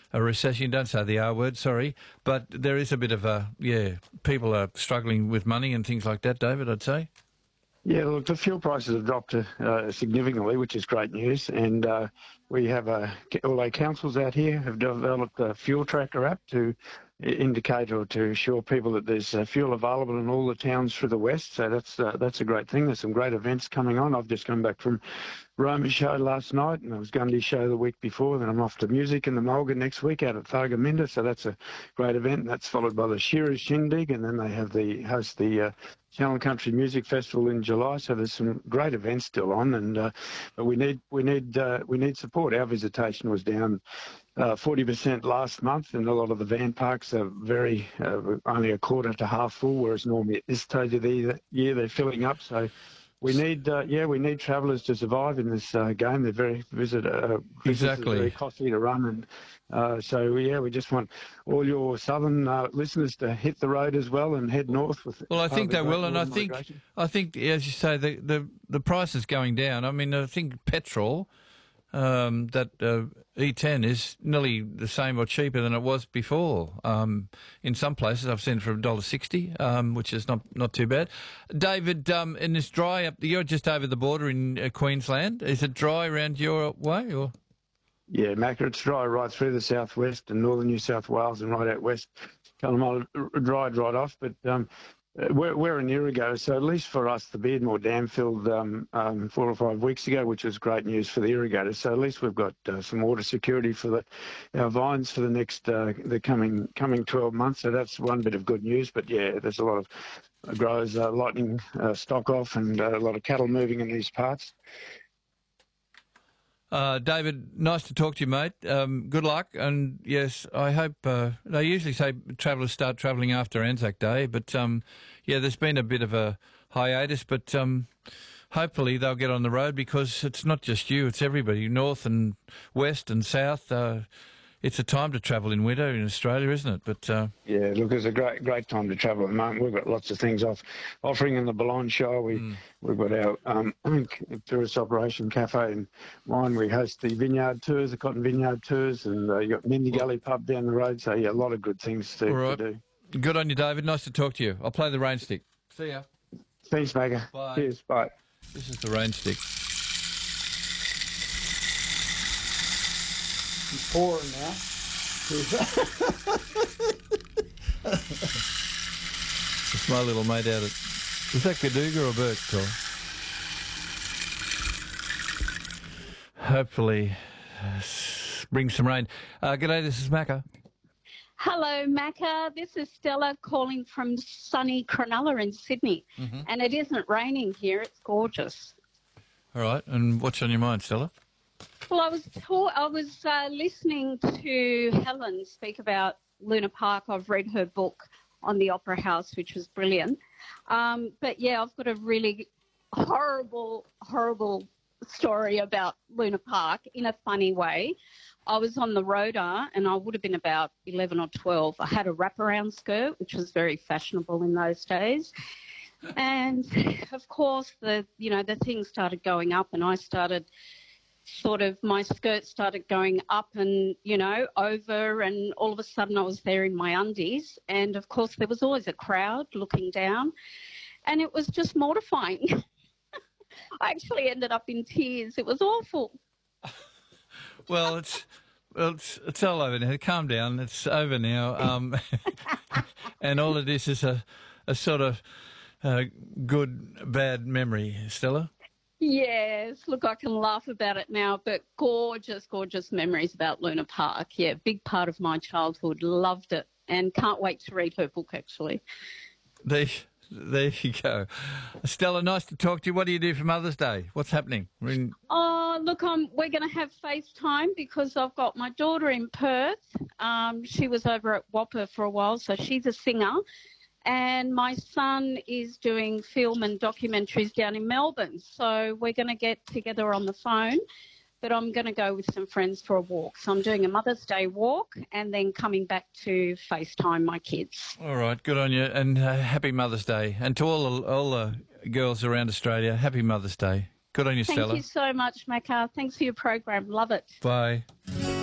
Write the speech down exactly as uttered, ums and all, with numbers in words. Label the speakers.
Speaker 1: a recession. Don't say the R word, sorry. But there is a bit of a, yeah, people are struggling with money and things like that, David, I'd say.
Speaker 2: Yeah, look, the fuel prices have dropped uh, significantly, which is great news. And uh, we have a, all our councils out here have developed a fuel tracker app to indicate or to assure people that there's uh, fuel available in all the towns through the west. So that's uh, that's a great thing. There's some great events coming on. I've just come back from Roma show last night, and I was Gundy show the week before. Then I'm off to music in the Mulga next week out at Thargomindah. So that's a great event. And that's followed by the Shearers Shindig, and then they have the host the uh, Channel Country Music Festival in July. So there's some great events still on, and uh, but we need we need uh, we need support. Our visitation was down uh, forty percent last month, and a lot of the van parks are very uh, only a quarter to half full, whereas normally at this stage of the year they're filling up. So we need, uh, yeah, we need travellers to survive in this uh, game. They're very visit, uh,
Speaker 1: exactly
Speaker 2: very costly to run, and uh, so yeah, we just want all your southern uh, listeners to hit the road as well and head north with.
Speaker 1: Well, I think they will, and I
Speaker 2: think
Speaker 1: think I think as you say, the the the price is going down. I mean, I think petrol. Um, that uh, E ten is nearly the same or cheaper than it was before. Um, in some places, I've seen it for one dollar sixty, um, which is not, not too bad. David, um, in this dry up, you're just over the border in uh, Queensland. Is it dry around your way, or?
Speaker 2: Yeah, Macca, it's dry right through the southwest and northern New South Wales and right out west. Callum dried right off, but um, We're, we're an irrigator, so at least for us, the Beardmore Dam filled um, um, four or five weeks ago, which was great news for the irrigators. So at least we've got uh, some water security for the, our vines for the next uh, the coming coming twelve months. So that's one bit of good news. But yeah, there's a lot of growers uh, lightening uh, stock off, and uh, a lot of cattle moving in these parts.
Speaker 1: Uh, David, nice to talk to you, mate. Um, good luck, and yes, I hope uh, they usually say travellers start travelling after Anzac Day, but um, yeah, there's been a bit of a hiatus, but um, hopefully they'll get on the road, because it's not just you, it's everybody, north and west and south. Uh, it's a time to travel in winter in Australia, isn't it? But uh,
Speaker 2: yeah, look, it's a great great time to travel at the moment. We've got lots of things off offering in the Boulogne show. We mm. we've got our um, tourist operation cafe and wine. We host the vineyard tours, the cotton vineyard tours, and uh, you got Mindy Gully pub down the road. So yeah, a lot of good things to,
Speaker 1: right.
Speaker 2: to do.
Speaker 1: Good on you, David. Nice to talk to you. I'll play the rain stick. See ya.
Speaker 2: Thanks, Magga.
Speaker 1: Bye.
Speaker 2: Cheers. Bye.
Speaker 1: This is the rain stick.
Speaker 3: It's pouring now.
Speaker 1: It's my little mate out at... Is that Gadooga or Birch, Tom? Hopefully uh, bring some rain. Uh, g'day, this is Macca.
Speaker 4: Hello, Macca. This is Stella calling from sunny Cronulla in Sydney. Mm-hmm. And it isn't raining here. It's gorgeous.
Speaker 1: All right. And what's on your mind, Stella?
Speaker 4: Well, I was ta- I was uh, listening to Helen speak about Luna Park. I've read her book on the Opera House, which was brilliant. Um, but, yeah, I've got a really horrible, horrible story about Luna Park in a funny way. I was on the Rota, and I would have been about eleven or twelve. I had a wraparound skirt, which was very fashionable in those days. And, of course, the you know, the thing started going up, and I started sort of, my skirt started going up and, you know, over, and all of a sudden I was there in my undies. And, of course, there was always a crowd looking down, and it was just mortifying. I actually ended up in tears. It was awful.
Speaker 1: Well, it's well, it's, it's all over now. Calm down. It's over now. Um, and all of this is a, a sort of uh, good, bad memory, Stella.
Speaker 4: Yes, look, I can laugh about it now, but gorgeous, gorgeous memories about Luna Park. Yeah, big part of my childhood. Loved it, and can't wait to read her book, actually.
Speaker 1: There, there you go. Stella, nice to talk to you. What do you do for Mother's Day? What's happening? I mean...
Speaker 4: Oh, look, um, we're going to have FaceTime because I've got my daughter in Perth. Um, she was over at Whopper for a while, so she's a singer. And my son is doing film and documentaries down in Melbourne. So we're going to get together on the phone, but I'm going to go with some friends for a walk. So I'm doing a Mother's Day walk and then coming back to FaceTime my kids.
Speaker 1: All right, good on you, and uh, happy Mother's Day. And to all the, all the girls around Australia, happy Mother's Day. Good on you,
Speaker 4: Thank
Speaker 1: Stella.
Speaker 4: Thank you so much, Macca. Thanks for your program. Love it.
Speaker 1: Bye.